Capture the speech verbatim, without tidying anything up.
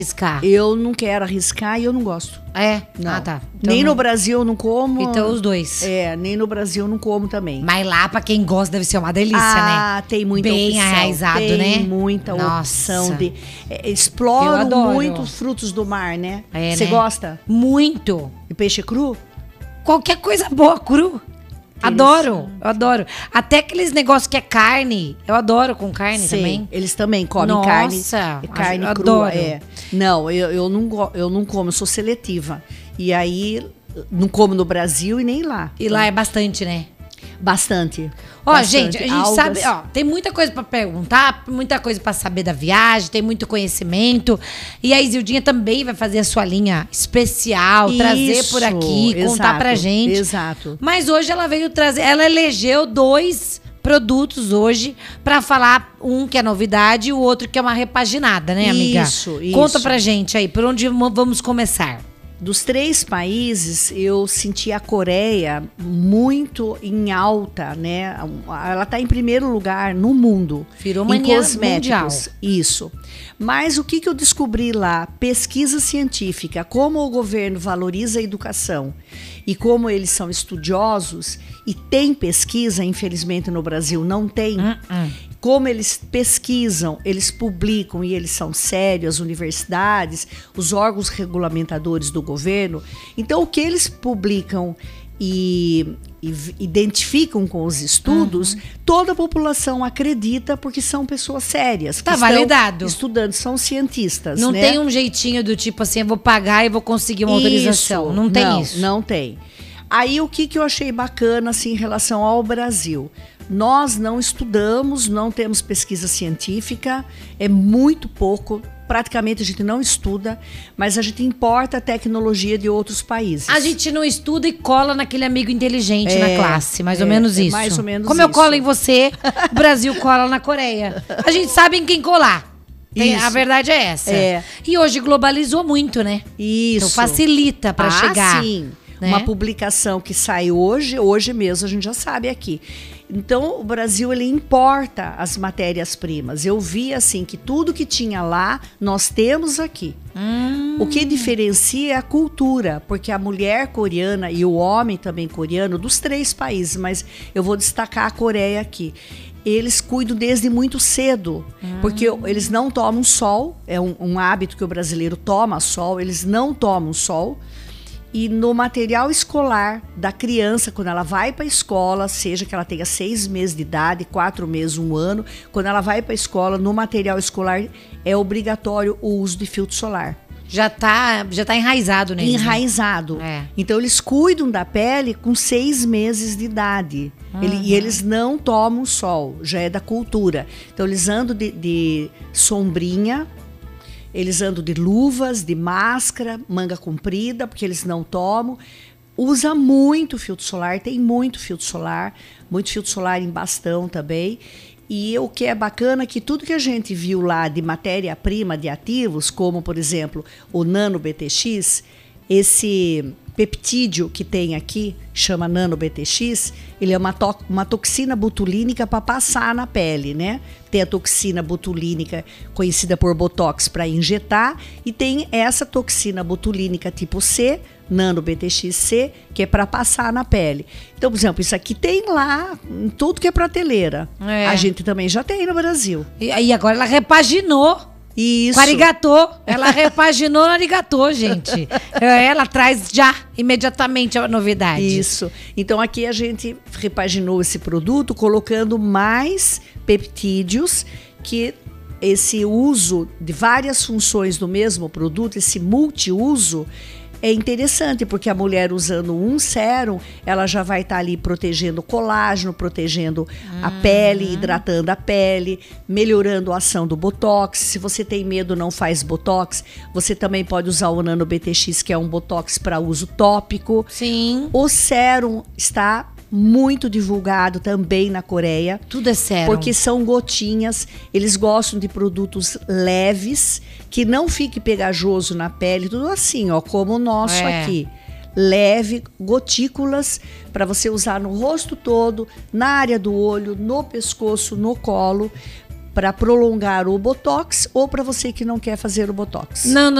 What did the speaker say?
Arriscar. Eu não quero arriscar e eu não gosto. É? Não. Ah, tá. Então nem não... no Brasil eu não como. Então os dois. É, nem no Brasil eu não como também. Mas lá, pra quem gosta, deve ser uma delícia, ah, né? tem muita Bem opção. enraizado, tem né? Tem muita Nossa. opção. De, é, exploram Eu adoro. muito os frutos do mar, né? É, Você né? gosta? Muito. E peixe cru? Qualquer coisa boa, cru. Adoro, eu adoro. Até aqueles negócios que é carne, eu adoro com carne Sim, também. eles também comem Nossa, carne. Carne eu crua, adoro. é. Não, eu, eu, não, go- eu não como, eu sou seletiva. E aí, não como no Brasil e nem lá. E lá é bastante, né? Bastante. Ó, Bastante. gente, a gente Algas. sabe, ó, tem muita coisa pra perguntar, muita coisa pra saber da viagem, tem muito conhecimento. E a Isildinha também vai fazer a sua linha especial, trazer Isso, por aqui, contar exato, pra gente. Exato. Mas hoje ela veio trazer, ela elegeu dois produtos hoje pra falar, um que é novidade e o outro que é uma repaginada, né, amiga? Isso, isso. Conta pra gente aí, por onde vamos começar? Dos três países, eu senti a Coreia muito em alta, né? Ela está em primeiro lugar no mundo. Virou em mania cosméticos. mundial. Isso. Mas o que, que eu descobri lá? Pesquisa científica, como o governo valoriza a educação e como eles são estudiosos, e tem pesquisa, infelizmente no Brasil não tem. Uh-uh. Como eles pesquisam, eles publicam e eles são sérios, as universidades, os órgãos regulamentadores do governo. Então, o que eles publicam e, e identificam com os estudos, uhum. toda a população acredita porque são pessoas sérias. Tá validado. Estudando, são cientistas. Não né? tem um jeitinho do tipo assim, eu vou pagar e vou conseguir uma isso, autorização. Não tem não, isso. Não tem. Aí, o que, que eu achei bacana assim, em relação ao Brasil? Nós não estudamos, não temos pesquisa científica, é muito pouco, praticamente a gente não estuda, mas a gente importa a tecnologia de outros países. A gente não estuda e cola naquele amigo inteligente É, na classe, mais ou é, menos é isso. mais ou menos Como eu isso. colo em você, o Brasil cola na Coreia. A gente sabe em quem colar. Tem- Isso. a verdade é essa. É. E hoje globalizou muito, né? Isso. Então facilita para ah, chegar. sim. né? Uma publicação que sai hoje, hoje mesmo a gente já sabe aqui. Então, o Brasil, ele importa as matérias-primas. Eu vi, assim, que tudo que tinha lá, nós temos aqui. Hum. O que diferencia é a cultura, porque a mulher coreana e o homem também coreano, dos três países, mas eu vou destacar a Coreia aqui. Eles cuidam desde muito cedo, hum. porque eles não tomam sol, é um, um hábito que o brasileiro toma sol, eles não tomam sol. E no material escolar da criança, quando ela vai para a escola, seja que ela tenha seis meses de idade, quatro meses, um ano, quando ela vai para a escola, no material escolar é obrigatório o uso de filtro solar. Já tá, já tá enraizado neles. né? Enraizado. É. Então eles cuidam da pele com seis meses de idade. Uhum. Ele, e eles não tomam sol, já é da cultura. Então eles andam de, de sombrinha. Eles andam de luvas, de máscara, manga comprida, porque eles não tomam. Usa muito filtro solar, tem muito filtro solar, muito filtro solar em bastão também. E o que é bacana é que tudo que a gente viu lá de matéria-prima, de ativos, como, por exemplo, o Nano B T X, esse peptídeo que tem aqui, chama Nano B T X, ele é uma, to uma toxina botulínica para passar na pele, né? Tem a toxina botulínica, conhecida por Botox, para injetar, e tem essa toxina botulínica tipo C, Nano B T X C, que é para passar na pele. Então, por exemplo, isso aqui tem lá em tudo que é prateleira. É. A gente também já tem no Brasil. E aí agora ela repaginou. Isso. Com arigatô. Ela repaginou no arigatô, gente. Ela traz já, imediatamente, a novidade. Isso. Então, aqui a gente repaginou esse produto colocando mais peptídeos, que esse uso de várias funções do mesmo produto, esse multiuso, é interessante, porque a mulher usando um sérum, ela já vai estar tá ali protegendo o colágeno, protegendo uhum. a pele, hidratando a pele, melhorando a ação do Botox. Se você tem medo, não faz Botox, você também pode usar o Nano B T X, que é um Botox para uso tópico. Sim. O sérum está muito divulgado também na Coreia. Tudo é sérum. Porque são gotinhas, eles gostam de produtos leves, que não fique pegajoso na pele, tudo assim, ó, como o nosso é. aqui. Leve, gotículas, para você usar no rosto todo, na área do olho, no pescoço, no colo. para prolongar o botox ou para você que não quer fazer o botox? Não,